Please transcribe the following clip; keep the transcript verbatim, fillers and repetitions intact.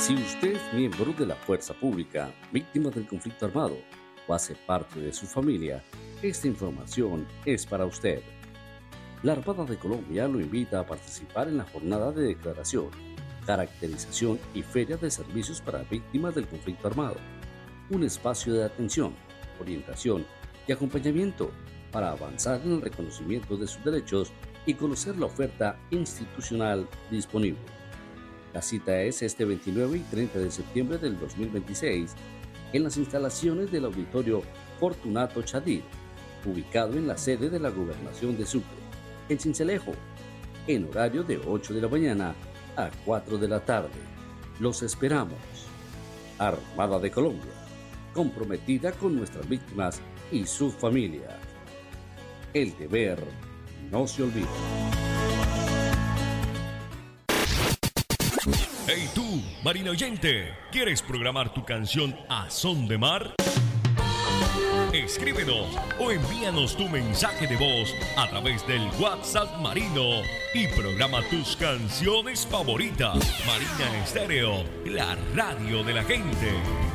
Si usted es miembro de la fuerza pública, víctima del conflicto armado o hace parte de su familia, esta información es para usted. La Armada de Colombia lo invita a participar en la jornada de declaración, caracterización y feria de servicios para víctimas del conflicto armado. Un espacio de atención, orientación y acompañamiento para avanzar en el reconocimiento de sus derechos y conocer la oferta institucional disponible. La cita es este veintinueve y treinta de septiembre del dos mil veintiséis en las instalaciones del Auditorio Fortunato Chadir, ubicado en la sede de la Gobernación de Sucre, en Sincelejo, en horario de ocho de la mañana a cuatro de la tarde. Los esperamos. Armada de Colombia, comprometida con nuestras víctimas y sus familias. El deber no se olvida. Hey tú, marino oyente, ¿quieres programar tu canción a son de mar? Escríbenos o envíanos tu mensaje de voz a través del WhatsApp Marino y programa tus canciones favoritas. Marina Estéreo, la radio de la gente.